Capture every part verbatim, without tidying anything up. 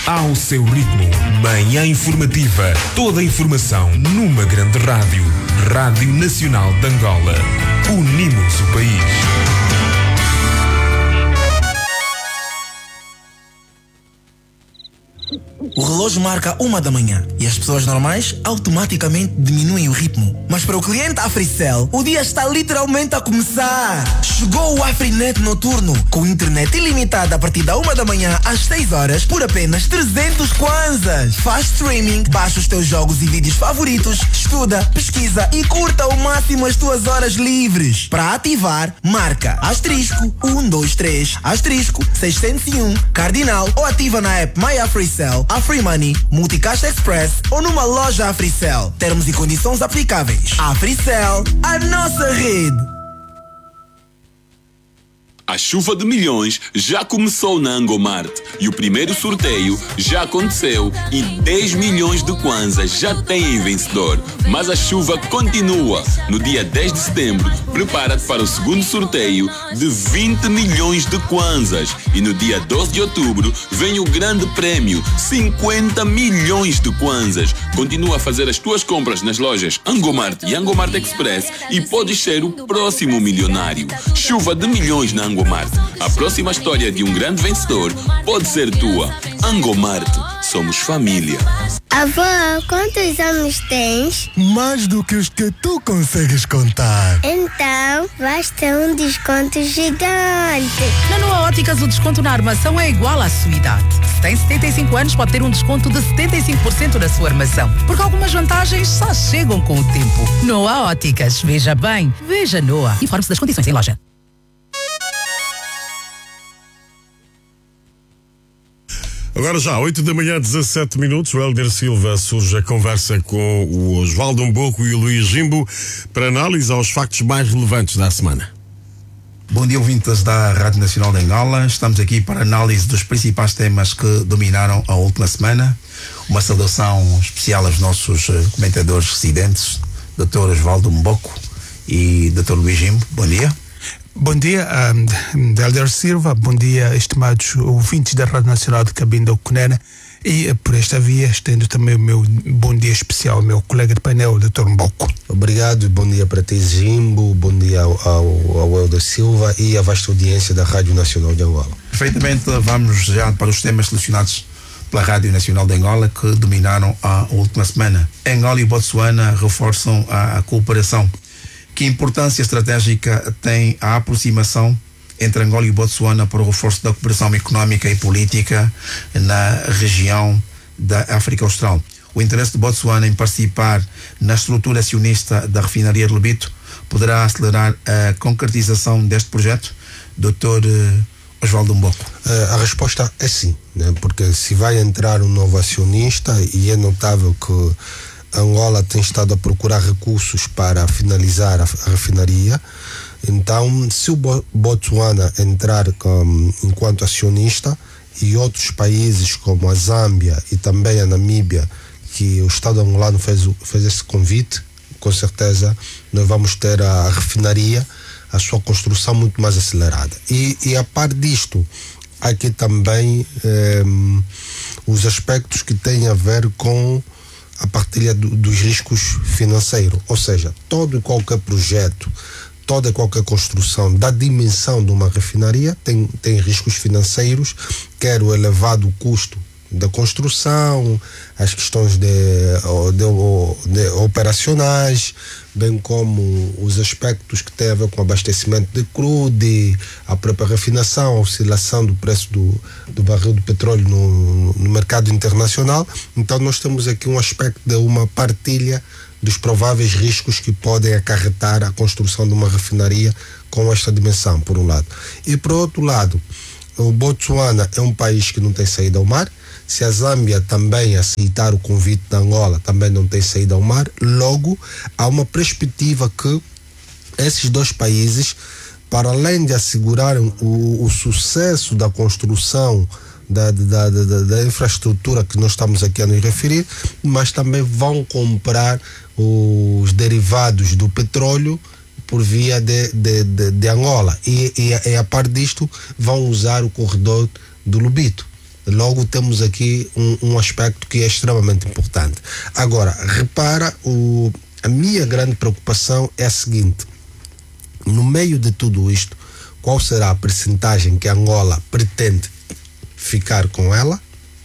ao seu ritmo. Manhã informativa. Toda a informação numa grande rádio. Rádio Nacional de Angola. Unimos o país. O relógio marca uma da manhã e as pessoas normais automaticamente diminuem o ritmo. Mas para o cliente Africell, o dia está literalmente a começar. Chegou o AfriNet noturno, com internet ilimitada a partir da uma da manhã às seis horas por apenas trezentos kwanzas. Faz streaming, baixa os teus jogos e vídeos favoritos, estuda, pesquisa e curta ao máximo as tuas horas livres. Para ativar, marca asterisco um dois três, asterisco seiscentos e um, cardinal ou ativa na app My AfriCell, AfriMoney, Multicaixa Express ou numa loja AfriCell. Termos e condições aplicáveis. AfriCell, a nossa rede. A chuva de milhões já começou na Angomart e o primeiro sorteio já aconteceu e dez milhões de kwanzas já têm vencedor. Mas a chuva continua. No dia dez de setembro, prepara-te para o segundo sorteio de vinte milhões de kwanzas e no dia doze de outubro vem o grande prémio, cinquenta milhões de kwanzas. Continua a fazer as tuas compras nas lojas Angomart e Angomart Express e podes ser o próximo milionário. Chuva de milhões na Angomart. A próxima história de um grande vencedor pode ser tua. Angomart, somos família. Avó, quantos anos tens? Mais do que os que tu consegues contar. Então, vais ter um desconto gigante. Na Noa Óticas, o desconto na armação é igual à sua idade. Se tem setenta e cinco anos, pode ter um desconto de setenta e cinco por cento na sua armação. Porque algumas vantagens só chegam com o tempo. Noa Óticas, veja bem, veja Noa. Informe-se das condições em loja. Agora já, oito da manhã, dezassete minutos, o Hélder Silva surge a conversa com o Osvaldo Mboco e o Luís Jimbo para análise aos factos mais relevantes da semana. Bom dia, ouvintes da Rádio Nacional de Angola. Estamos aqui para análise dos principais temas que dominaram a última semana. Uma saudação especial aos nossos comentadores residentes, doutor Osvaldo Mboco e doutor Luís Jimbo. Bom dia. Bom dia, um, Hélder Silva. Bom dia, estimados ouvintes da Rádio Nacional de Cabinda Ocunena. E por esta via estendo também o meu bom dia especial ao meu colega de painel, doutor Mboco. Obrigado, bom dia para ti, Jimbo, bom dia ao, ao, ao Hélder Silva e à vasta audiência da Rádio Nacional de Angola. Perfeitamente, vamos já para os temas selecionados pela Rádio Nacional de Angola que dominaram a última semana. Angola e Botsuana reforçam a, a cooperação. Que importância estratégica tem a aproximação entre Angola e Botsuana para o reforço da cooperação económica e política na região da África Austral? O interesse de Botsuana em participar na estrutura acionista da refinaria de Lobito poderá acelerar a concretização deste projeto? doutor Osvaldo Mboco. A resposta é sim, né? Porque se vai entrar um novo acionista, e é notável que Angola tem estado a procurar recursos para finalizar a, a refinaria. Então, se o Botsuana entrar com, enquanto acionista e outros países como a Zâmbia e também a Namíbia, que o Estado angolano fez, fez esse convite, com certeza nós vamos ter a, a refinaria, a sua construção muito mais acelerada. E, e a par disto, há aqui também eh, os aspectos que têm a ver com a partilha do, dos riscos financeiros, ou seja, todo e qualquer projeto, toda e qualquer construção da dimensão de uma refinaria tem, tem riscos financeiros, quer o elevado custo da construção, as questões de, de, de operacionais, bem como os aspectos que têm a ver com abastecimento de crude, a própria refinação, a oscilação do preço do, do barril de petróleo no, no mercado internacional. Então nós temos aqui um aspecto de uma partilha dos prováveis riscos que podem acarretar a construção de uma refinaria com esta dimensão, por um lado. E por outro lado, o Botsuana é um país que não tem saída ao mar. Se a Zâmbia também aceitar o convite da Angola, também não tem saída ao mar. Logo, há uma perspectiva que esses dois países, para além de assegurarem o, o sucesso da construção da, da, da, da infraestrutura que nós estamos aqui a nos referir, mas também vão comprar os derivados do petróleo por via de, de, de, de Angola. E, e, e a par disto, vão usar o corredor do Lobito. Logo temos aqui um, um aspecto que é extremamente importante. Agora, repara, o, a minha grande preocupação é a seguinte: no meio de tudo isto, qual será a percentagem que Angola pretende ficar com ela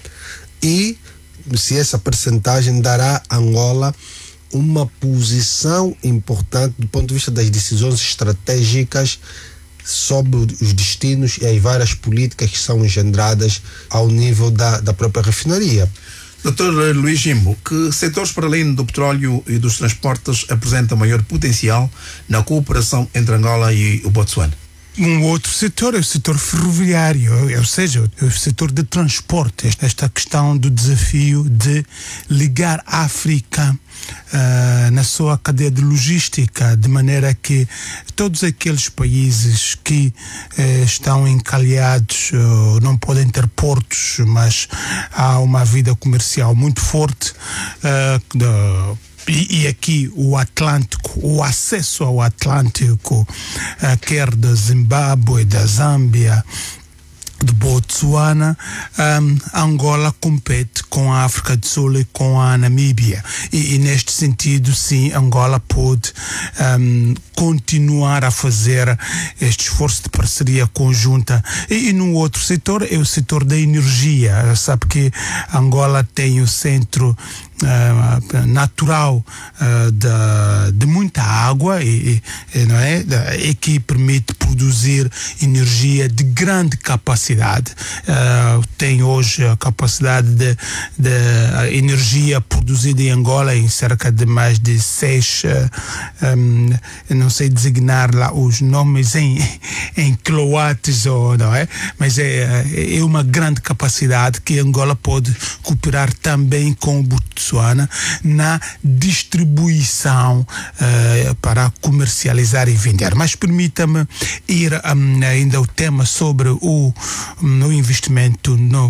e se essa percentagem dará a Angola uma posição importante do ponto de vista das decisões estratégicas sobre os destinos e as várias políticas que são engendradas ao nível da, da própria refinaria. doutor Luís Jimbo, que setores para além do petróleo e dos transportes apresentam maior potencial na cooperação entre Angola e o Botsuana? Um outro setor é o setor ferroviário, ou seja, o setor de transporte. Esta questão do desafio de ligar a África uh, na sua cadeia de logística, de maneira que todos aqueles países que uh, estão encalhados uh, não podem ter portos, mas há uma vida comercial muito forte, uh, de, E, e aqui o Atlântico, o acesso ao Atlântico, uh, quer da Zimbábue, da Zâmbia, de Botsuana, um, Angola compete com a África do Sul e com a Namíbia. E, e neste sentido, sim, Angola pode um, continuar a fazer este esforço de parceria conjunta. E, e no outro setor é o setor da energia. Sabe que Angola tem o centro Uh, natural uh, de, de muita água e, e, não é? e que permite produzir energia de grande capacidade. Uh, tem hoje a capacidade de, de a energia produzida em Angola em cerca de mais de seis, uh, um, não sei designar lá os nomes em, em quilowatts, ou, não é? Mas é, é uma grande capacidade que Angola pode cooperar também com o Botsuana na distribuição uh, para comercializar e vender. Mas permita-me ir um, ainda ao tema sobre o, um, o investimento no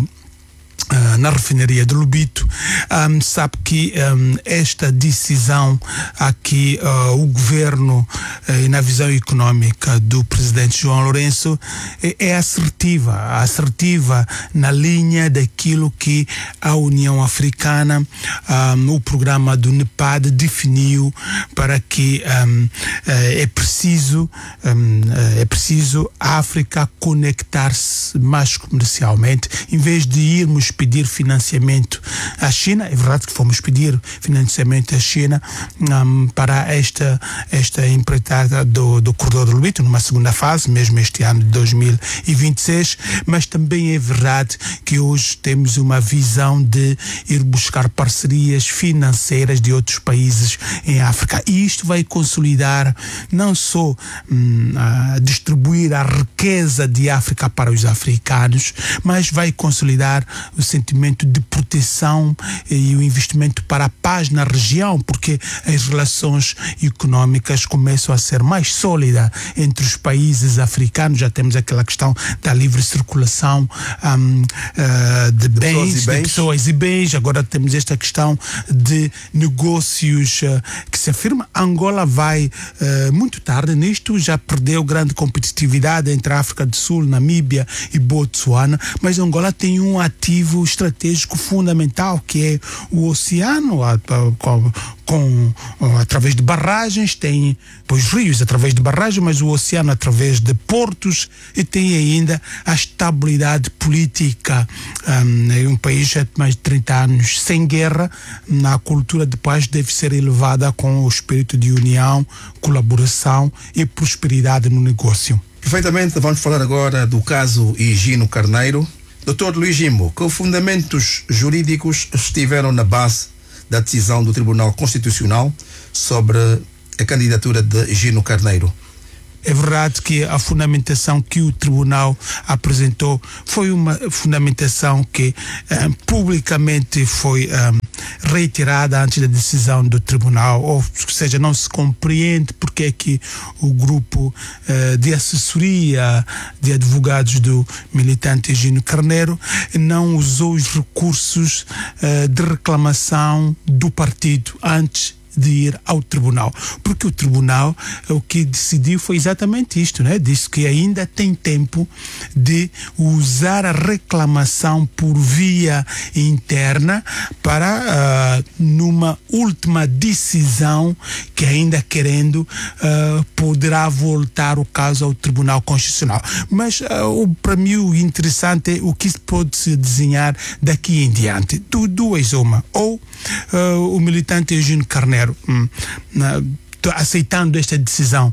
Uh, na refinaria de Lobito. Um, sabe que um, esta decisão aqui, uh, o governo uh, e na visão económica do presidente João Lourenço é, é assertiva, assertiva na linha daquilo que a União Africana, um, o programa do NEPAD definiu para que um, uh, é preciso um, uh, é preciso a África conectar-se mais comercialmente, em vez de irmos pedir financiamento à China. É verdade que fomos pedir financiamento à China um, para esta, esta empreitada do, do corredor do Lobito, numa segunda fase, mesmo este ano de dois mil e vinte e seis, mas também é verdade que hoje temos uma visão de ir buscar parcerias financeiras de outros países em África, e isto vai consolidar não só hum, a distribuir a riqueza de África para os africanos, mas vai consolidar o sentimento de proteção e o investimento para a paz na região, porque as relações económicas começam a ser mais sólidas entre os países africanos. Já temos aquela questão da livre circulação um, uh, de, de, bens, pessoas de pessoas e bens. Agora temos esta questão de negócios uh, que se afirma. Angola vai uh, muito tarde nisto, já perdeu grande competitividade entre a África do Sul, Namíbia e Botsuana, mas Angola tem um ativo estratégico fundamental, que é o oceano, a, a, com, com, através de barragens, tem pois, rios através de barragens, mas o oceano através de portos, e tem ainda a estabilidade política. Um, é um país há mais de trinta anos sem guerra, a cultura de paz deve ser elevada com o espírito de união, colaboração e prosperidade no negócio. Perfeitamente, vamos falar agora do caso Higino Carneiro. doutor Luís Jimbo, que fundamentos jurídicos estiveram na base da decisão do Tribunal Constitucional sobre a candidatura de Higino Carneiro? É verdade que a fundamentação que o Tribunal apresentou foi uma fundamentação que um, publicamente foi um, reiterada antes da decisão do Tribunal, ou seja, não se compreende porque é que o grupo uh, de assessoria de advogados do militante Higino Carneiro não usou os recursos uh, de reclamação do partido antes de ir ao tribunal, porque o tribunal o que decidiu foi exatamente isto, né? Disse que ainda tem tempo de usar a reclamação por via interna para, uh, numa última decisão que ainda querendo, uh, poderá voltar o caso ao Tribunal Constitucional. Mas uh, para mim o interessante é o que pode se desenhar daqui em diante. Du duas uma. Ou uh, o militante Eugênio Carneiro, hum, uh, aceitando esta decisão,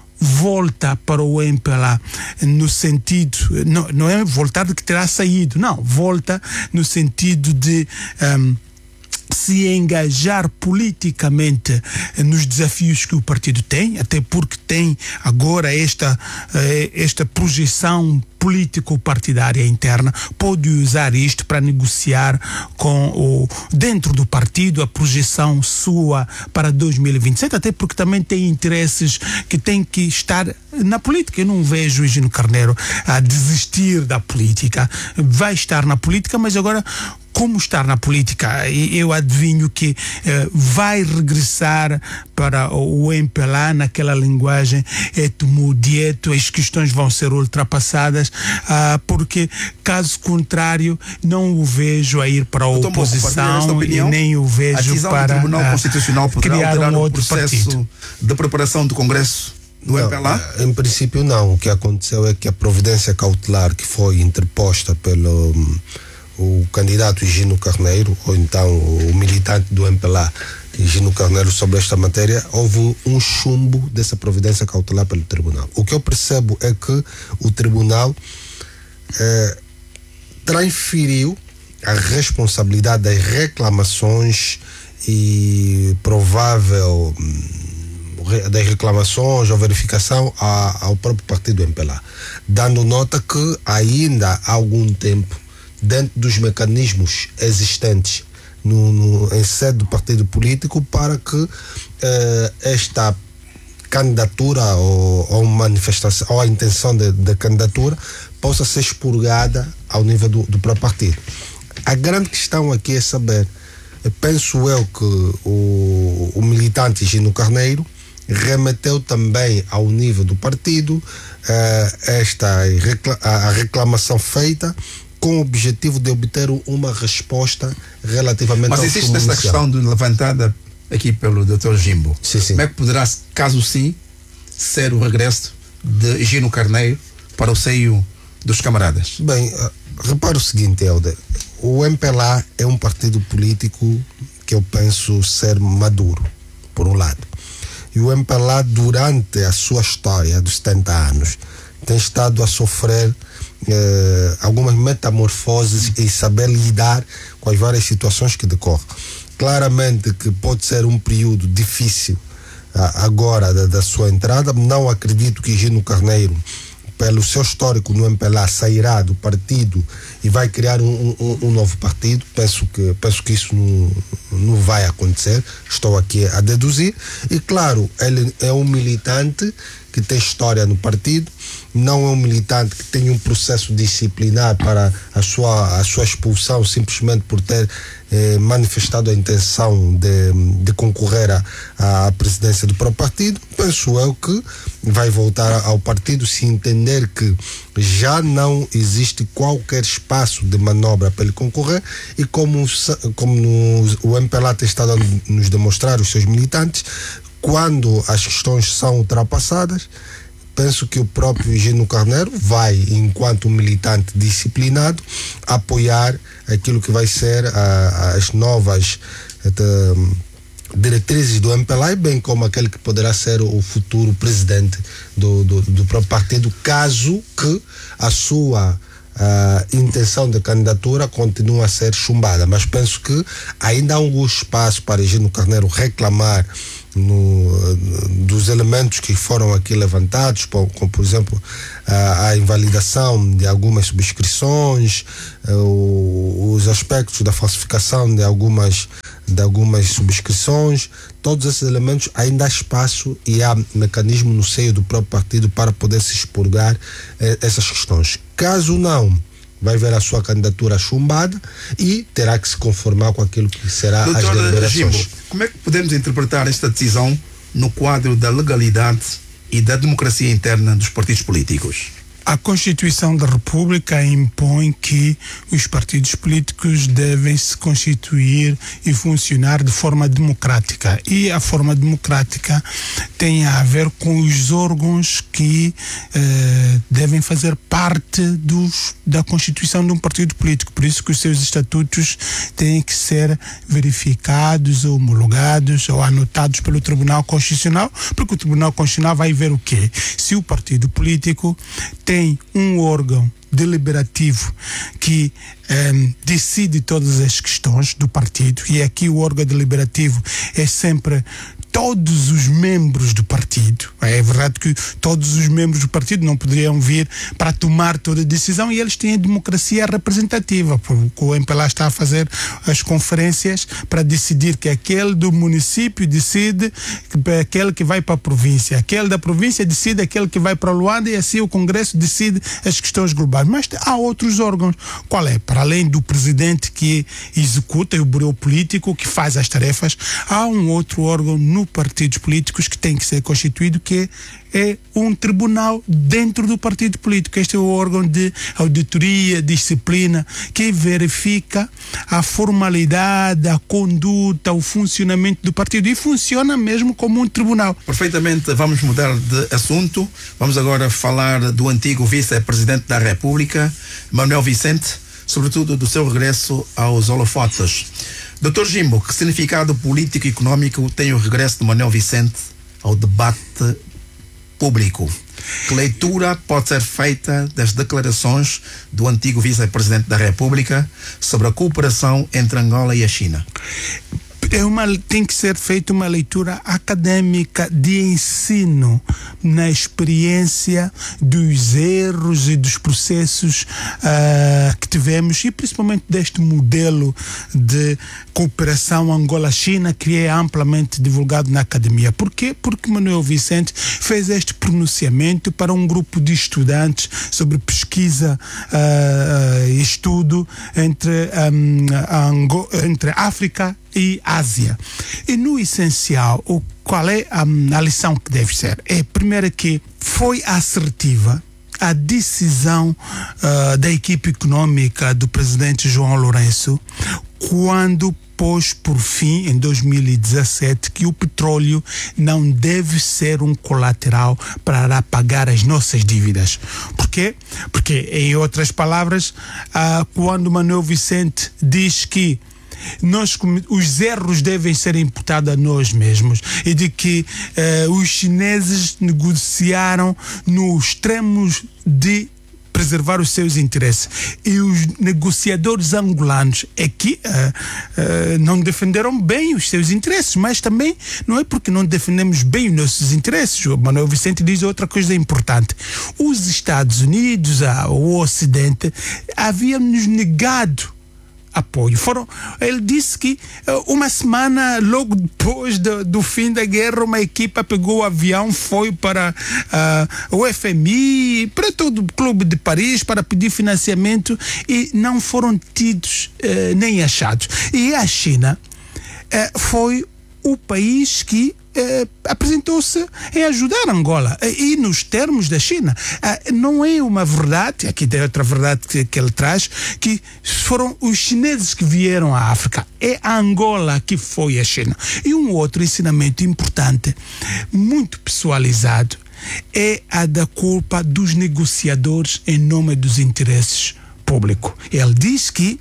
volta para o M P L A no sentido, não, não é voltar de que terá saído, não, volta no sentido de um, se engajar politicamente nos desafios que o partido tem, até porque tem agora esta, esta projeção político-partidária interna, pode usar isto para negociar com o, dentro do partido, a projeção sua para dois mil e vinte e sete, até porque também tem interesses que tem que estar na política. Eu não vejo o Eugênio Carneiro a desistir da política, vai estar na política, mas agora como estar na política, eu adivinho que eh, vai regressar para o M P L A naquela linguagem etmo-dieto, as questões vão ser ultrapassadas, ah, porque caso contrário não o vejo a ir para a oposição e nem o vejo a decisão para do Tribunal ah, Constitucional poderá criar alterar um o outro processo partido de preparação do Congresso do não, M P L A? Em princípio não. O que aconteceu é que a providência cautelar que foi interposta pelo o candidato Eugênio Carneiro, ou então o militante do M P L A, Eugênio Carneiro, sobre esta matéria, houve um chumbo dessa providência cautelar pelo tribunal. O que eu percebo é que o tribunal eh, transferiu a responsabilidade das reclamações e provável das reclamações ou verificação a, ao próprio partido M P L A, dando nota que ainda há algum tempo, dentro dos mecanismos existentes no, no, em sede do partido político, para que eh, esta candidatura ou, ou manifestação ou a intenção de, de candidatura possa ser expurgada ao nível do, do próprio partido. A grande questão aqui é saber, penso eu que o, o militante Eugênio Carneiro remeteu também ao nível do partido eh, esta a reclamação feita com o objetivo de obter uma resposta relativamente Mas ao existe esta questão de, levantada aqui pelo doutor Jimbo. Sim, sim. Como é que poderá, caso sim, ser o regresso de Eugênio Carneiro para o seio dos camaradas? Bem, uh, repara o seguinte, Helder. O M P L A é um partido político que eu penso ser maduro, por um lado. E o M P L A, durante a sua história dos setenta anos, tem estado a sofrer eh, algumas metamorfoses e saber lidar com as várias situações que decorrem. Claramente que pode ser um período difícil ah, agora da, da sua entrada. Não acredito que Eugênio Carneiro, pelo seu histórico no M P L A, sairá do partido e vai criar um, um, um novo partido. Penso que, penso que isso não, não vai acontecer. Estou aqui a deduzir. E claro, ele é um militante que tem história no partido, não é um militante que tem um processo disciplinar para a sua, a sua expulsão simplesmente por ter eh, manifestado a intenção de, de concorrer à, à presidência do próprio partido. Penso eu que vai voltar ao partido se entender que já não existe qualquer espaço de manobra para ele concorrer, e como, como no, o M P L A tem estado a nos demonstrar, os seus militantes, quando as questões são ultrapassadas, penso que o próprio Eugênio Carneiro vai, enquanto militante disciplinado, apoiar aquilo que vai ser a, as novas de, diretrizes do M P L A, bem como aquele que poderá ser o futuro presidente do, do, do próprio partido, caso que a sua a intenção de candidatura continue a ser chumbada. Mas penso que ainda há algum espaço para Eugênio Carneiro reclamar no, dos elementos que foram aqui levantados, como por exemplo a, a invalidação de algumas subscrições, o, os aspectos da falsificação de algumas, de algumas subscrições. Todos esses elementos ainda há espaço e há mecanismo no seio do próprio partido para poder se expurgar eh, essas questões. Caso não, vai ver a sua candidatura chumbada e terá que se conformar com aquilo que será as deliberações. Jimbo, como é que podemos interpretar esta decisão no quadro da legalidade e da democracia interna dos partidos políticos? A Constituição da República impõe que os partidos políticos devem se constituir e funcionar de forma democrática. E a forma democrática tem a ver com os órgãos que eh, devem fazer parte dos, da Constituição de um partido político. Por isso que os seus estatutos têm que ser verificados, ou homologados ou anotados pelo Tribunal Constitucional, porque o Tribunal Constitucional vai ver o quê? Se o partido político tem um órgão deliberativo que um, decide todas as questões do partido, e aqui o órgão deliberativo é sempre todos os membros do partido. É verdade que todos os membros do partido não poderiam vir para tomar toda a decisão, e eles têm a democracia representativa, porque o M P L A está a fazer as conferências para decidir que aquele do município decide aquele que vai para a província, aquele da província decide aquele que vai para Luanda, e assim o Congresso decide as questões globais. Mas há outros órgãos. Qual é? Para além do presidente que executa, e o bureau político que faz as tarefas, há um outro órgão no partidos políticos que tem que ser constituído, que é um tribunal dentro do partido político. Este é o órgão de auditoria, disciplina, que verifica a formalidade, a conduta, o funcionamento do partido, e funciona mesmo como um tribunal. Perfeitamente. Vamos mudar de assunto. Vamos agora falar do antigo vice-presidente da República, Manuel Vicente, sobretudo do seu regresso aos holofotes. doutor Jimbo, que significado político e económico tem o regresso de Manuel Vicente ao debate público? Que leitura pode ser feita das declarações do antigo vice-presidente da República sobre a cooperação entre Angola e a China? É uma, tem que ser feita uma leitura académica de ensino na experiência dos erros e dos processos uh, que tivemos, e principalmente deste modelo de cooperação Angola-China, que é amplamente divulgado na academia. Por quê? Porque Manuel Vicente fez este pronunciamento para um grupo de estudantes sobre pesquisa uh, e estudo entre, um, Ango, entre África e Ásia. E no essencial, o, qual é a, a lição que deve ser? É, primeiro, que foi assertiva a decisão uh, da equipe econômica do presidente João Lourenço, quando pôs por fim, em dois mil e dezassete, que o petróleo não deve ser um colateral para pagar as nossas dívidas. Por quê? Porque, em outras palavras, uh, quando Manuel Vicente diz que nós, os erros devem ser imputados a nós mesmos, e de que uh, os chineses negociaram nos extremos de preservar os seus interesses, e os negociadores angolanos é que uh, uh, não defenderam bem os seus interesses, mas também não é porque não defendemos bem os nossos interesses. O Manuel Vicente diz outra coisa importante: os Estados Unidos, uh, o Ocidente, haviam nos negado apoio. Foram, ele disse que uh, uma semana logo depois do, do fim da guerra, uma equipa pegou o avião, foi para uh, o F M I, para todo o Clube de Paris, para pedir financiamento, e não foram tidos uh, nem achados. E a China uh, foi o país que Eh, apresentou-se em ajudar Angola, e nos termos da China. Eh, não é uma verdade, aqui tem outra verdade que, que ele traz, que foram os chineses que vieram à África, é a Angola que foi a China. E um outro ensinamento importante, muito pessoalizado, é a da culpa dos negociadores em nome dos interesses públicos. Ele diz que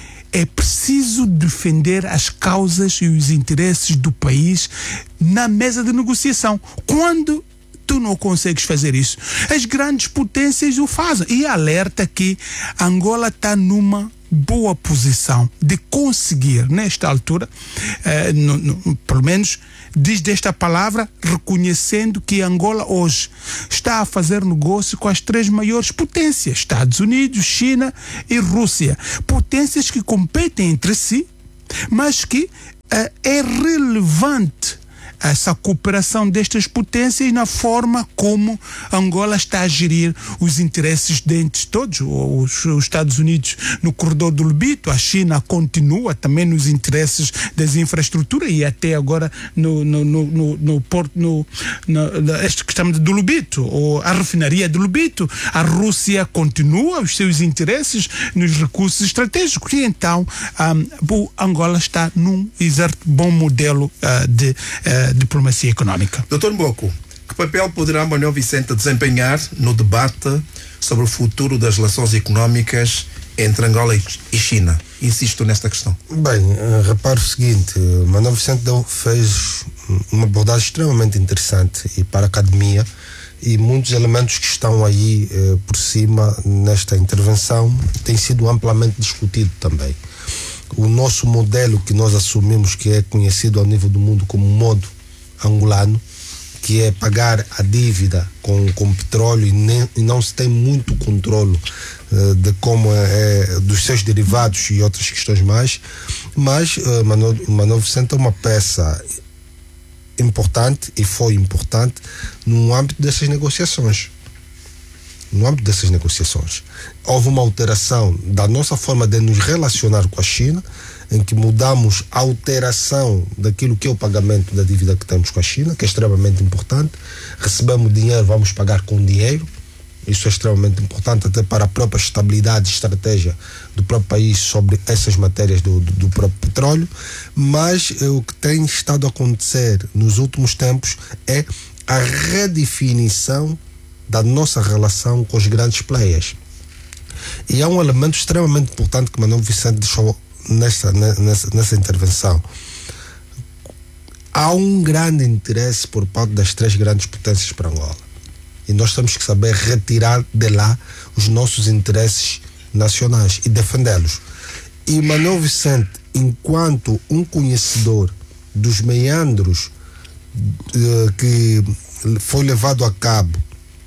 é preciso defender as causas e os interesses do país na mesa de negociação. Quando tu não consegues fazer isso, as grandes potências o fazem. E alerta que Angola está numa boa posição de conseguir, nesta altura, eh, no, no, pelo menos diz desta palavra, reconhecendo que Angola hoje está a fazer negócio com as três maiores potências: Estados Unidos, China e Rússia. Potências que competem entre si, mas que uh, é relevante essa cooperação destas potências na forma como Angola está a gerir os interesses dentes todos. Os, os Estados Unidos no corredor do Lobito, a China continua também nos interesses das infraestruturas e até agora no, no, no, no, no porto, no, no, este que estamos do Lobito, ou a refinaria do Lobito. A Rússia continua os seus interesses nos recursos estratégicos e então um, o Angola está num exato bom modelo uh, de uh, diplomacia económica. doutor Mboco, que papel poderá Manuel Vicente desempenhar no debate sobre o futuro das relações económicas entre Angola e China? Insisto nesta questão. Bem, uh, repare o seguinte, Manuel Vicente fez uma abordagem extremamente interessante e para a academia, e muitos elementos que estão aí uh, por cima nesta intervenção têm sido amplamente discutido também. O nosso modelo que nós assumimos, que é conhecido ao nível do mundo como modo angolano, que é pagar a dívida com, com petróleo e, nem, e não se tem muito controle uh, de como é, é, dos seus derivados e outras questões mais, mas uh, Manuel, Manuel Vicente é uma peça importante e foi importante no âmbito dessas negociações. No âmbito dessas negociações houve uma alteração da nossa forma de nos relacionar com a China, em que mudamos a alteração daquilo que é o pagamento da dívida que temos com a China, que é extremamente importante. Recebemos dinheiro, vamos pagar com dinheiro. Isso é extremamente importante até para a própria estabilidade e estratégia do próprio país sobre essas matérias do, do, do próprio petróleo. Mas eh, o que tem estado a acontecer nos últimos tempos é a redefinição da nossa relação com os grandes players. E é um elemento extremamente importante que Manuel Vicente deixou nessa, nessa, nessa intervenção. Há um grande interesse por parte das três grandes potências para Angola. E nós temos que saber retirar de lá os nossos interesses nacionais e defendê-los. E Manuel Vicente, enquanto um conhecedor dos meandros uh, que foi levado a cabo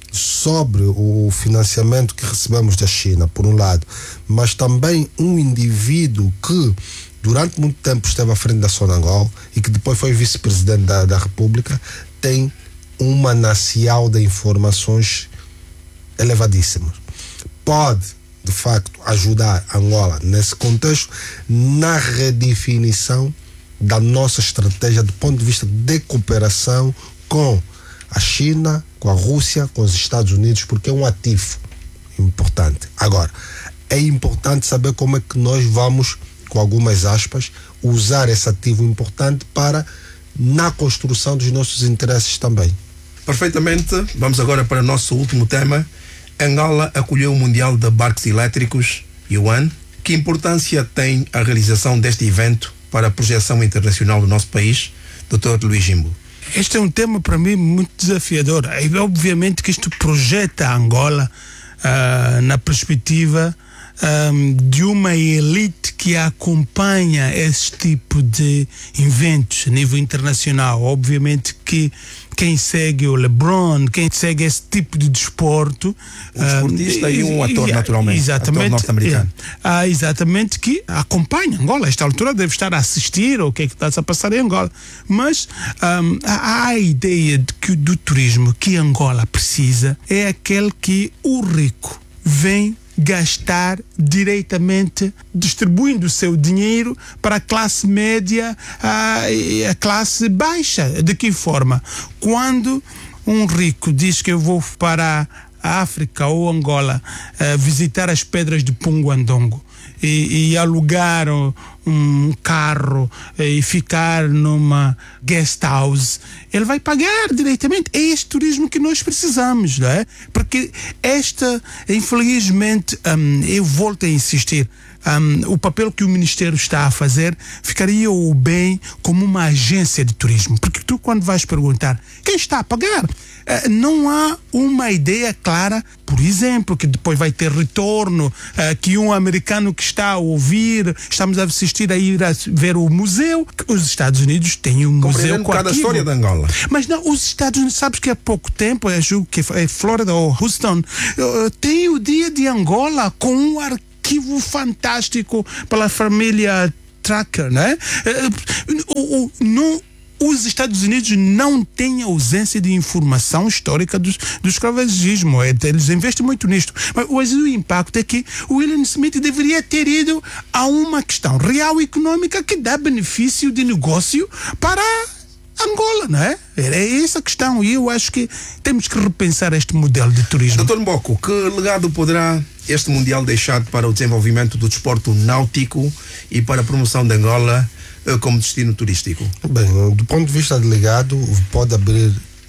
sobre o financiamento que recebemos da China, por um lado, mas também um indivíduo que durante muito tempo esteve à frente da Sonangol e que depois foi vice-presidente da, da República, tem um manancial de informações elevadíssimas. Pode, de facto, ajudar Angola nesse contexto na redefinição da nossa estratégia do ponto de vista de cooperação com a China, com a Rússia, com os Estados Unidos, porque é um ativo importante. Agora, é importante saber como é que nós vamos, com algumas aspas, usar esse ativo importante para na construção dos nossos interesses também. Perfeitamente. Vamos agora para o nosso último tema. Angola acolheu o Mundial de Barcos Elétricos, Yuan. Que importância tem a realização deste evento para a projeção internacional do nosso país, doutor Luís Jimbo? Este é um tema para mim muito desafiador. É obviamente que isto projeta a Angola uh, na perspectiva um, de uma elite que acompanha esse tipo de eventos a nível internacional. Obviamente que quem segue o LeBron, quem segue esse tipo de desporto, um desportista um, e um ator e, naturalmente, exatamente, ator norte-americano. É, exatamente, que acompanha Angola. A esta altura deve estar a assistir ao que é que está a passar em Angola. Mas um, há a ideia de que do turismo que Angola precisa é aquele que o rico vem gastar diretamente, distribuindo o seu dinheiro para a classe média uh, e a classe baixa. De que forma? Quando um rico diz que eu vou para a África ou Angola uh, visitar as pedras de Punguandongo e, e alugar um carro e ficar numa guest house, ele vai pagar diretamente. É este turismo que nós precisamos, não é? Porque esta, infelizmente, um, eu volto a insistir, um, o papel que o Ministério está a fazer ficaria o bem como uma agência de turismo, porque tu, quando vais perguntar quem está a pagar, uh, não há uma ideia clara, por exemplo, que depois vai ter retorno, uh, que um americano que está a ouvir, estamos a assistir a ir a ver o museu, que os Estados Unidos têm um museu com a história de Angola. Mas não, os Estados Unidos, sabes que há pouco tempo, eu julgo que é Flórida ou Houston, uh, tem o dia de Angola com um arquivo fantástico pela família Tracker, né? Uh, uh, uh, não os Estados Unidos não têm ausência de informação histórica do, do escravagismo. Eles investem muito nisto. Mas o impacto é que o William Smith deveria ter ido a uma questão real econômica que dá benefício de negócio para Angola, não é? É essa a questão, e eu acho que temos que repensar este modelo de turismo. doutor Mboco, que legado poderá este Mundial deixar para o desenvolvimento do desporto náutico e para a promoção de Angola como destino turístico? Bem, do ponto de vista de legado, pode abrir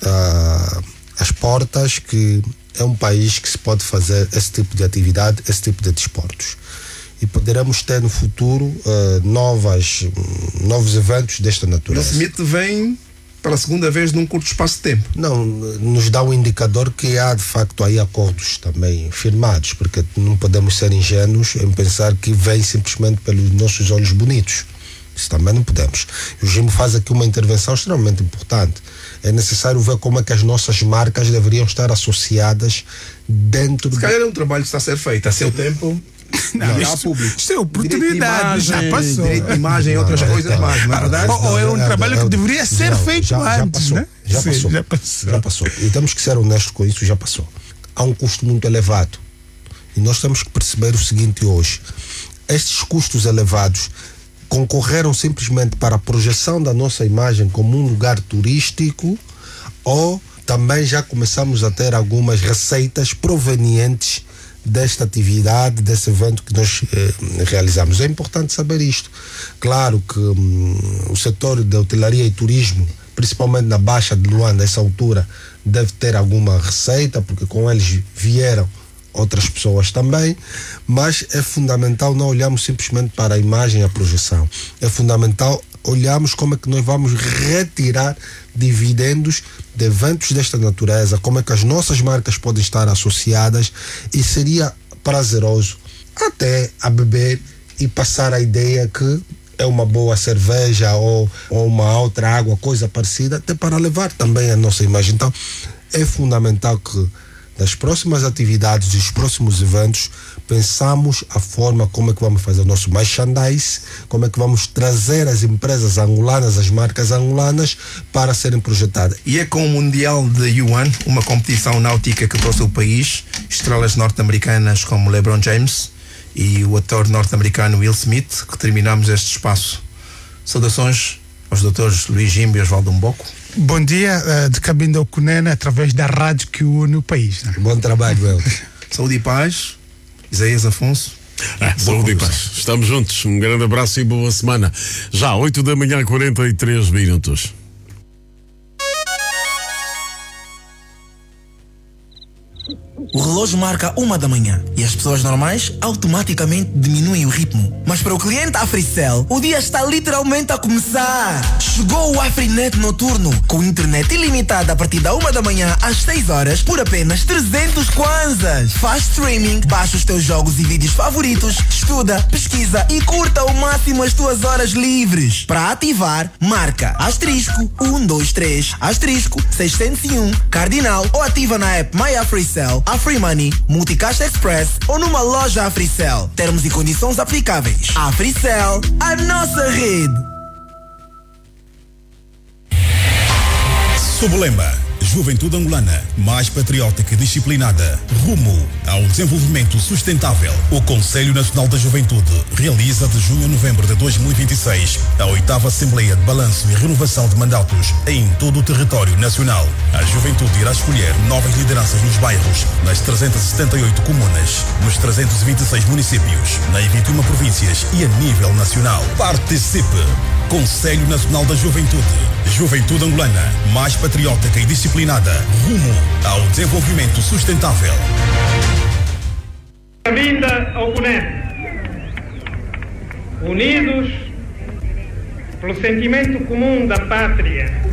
uh, as portas, que é um país que se pode fazer esse tipo de atividade, esse tipo de desportos. E poderemos ter no futuro uh, novas, novos eventos desta natureza. O Smith vem pela segunda vez num curto espaço de tempo. Não, nos dá um indicador que há de facto aí acordos também firmados, porque não podemos ser ingênuos em pensar que vem simplesmente pelos nossos olhos bonitos. Isso também não podemos. O Jimbo faz aqui uma intervenção extremamente importante. É necessário ver como é que as nossas marcas deveriam estar associadas dentro... Se calhar é um trabalho que está a ser feito a seu tempo... Não, não, isto, isto é oportunidade, já passou. Direito de imagem e outras não, coisas é, mais, não é verdade? Ou, ou é um trabalho que deveria ser feito já, antes, já passou, né? Já, Sim, passou, já passou. Já passou. E temos que ser honestos com isso, já passou. Há um custo muito elevado. E nós temos que perceber o seguinte hoje. Estes custos elevados concorreram simplesmente para a projeção da nossa imagem como um lugar turístico, ou também já começamos a ter algumas receitas provenientes desta atividade, desse evento que nós eh, realizamos. É importante saber isto. Claro que hum, o setor de hotelaria e turismo, principalmente na Baixa de Luanda, nessa altura, deve ter alguma receita, porque com eles vieram outras pessoas também, mas é fundamental não olharmos simplesmente para a imagem e a projeção. É fundamental olharmos como é que nós vamos retirar dividendos de eventos desta natureza, como é que as nossas marcas podem estar associadas, e seria prazeroso até a beber e passar a ideia que é uma boa cerveja ou, ou uma outra água, coisa parecida, até para levar também a nossa imagem. Então é fundamental que nas próximas atividades, dos próximos eventos, pensamos a forma como é que vamos fazer o nosso merchandise, como é que vamos trazer as empresas angolanas, as marcas angolanas, para serem projetadas. E é com o Mundial de Yuan, uma competição náutica que trouxe ao país estrelas norte-americanas como LeBron James e o ator norte-americano Will Smith, que terminamos este espaço. Saudações aos doutores Luís Jimbo e Osvaldo Mboco. Bom dia, uh, de Cabinda ao Cunena, através da rádio que une o país. Né? Bom trabalho, Helder. Saúde e paz. Isaías Afonso. Ah, saúde e paz. Estamos juntos. Um grande abraço e boa semana. Já, oito da manhã, quarenta e três minutos. O relógio marca uma da manhã e as pessoas normais automaticamente diminuem o ritmo. Mas para o cliente Africell, o dia está literalmente a começar. Chegou o AfriNet noturno, com internet ilimitada a partir da uma da manhã às seis horas por apenas trezentos kwanzas. Faz streaming, baixa os teus jogos e vídeos favoritos, estuda, pesquisa e curta ao máximo as tuas horas livres. Para ativar, marca asterisco um dois três, asterisco seiscentos e um, cardinal, ou ativa na app My AfriCell, Free Money, Multicaixa Express ou numa loja AfriCell. Termos e condições aplicáveis. AfriCell, a nossa rede. Sob o lema Juventude Angolana, mais patriótica e disciplinada, rumo ao desenvolvimento sustentável, o Conselho Nacional da Juventude realiza de junho a novembro de dois mil e vinte e seis a oitava Assembleia de Balanço e Renovação de Mandatos em todo o território nacional. A juventude irá escolher novas lideranças nos bairros, nas trezentas e setenta e oito comunas, nos trezentos e vinte e seis municípios, nas vinte e uma províncias e a nível nacional. Participe! Conselho Nacional da Juventude. Juventude Angolana, mais patriótica e disciplinada, rumo ao desenvolvimento sustentável. Cabinda ao Cunene, unidos pelo sentimento comum da pátria